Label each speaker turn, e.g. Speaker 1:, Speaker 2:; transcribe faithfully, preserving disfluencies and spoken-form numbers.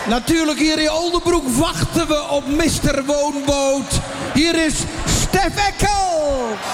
Speaker 1: Natuurlijk hier in Oldenbroek wachten we op mister Woonboot. Hier is Stef Eckelt.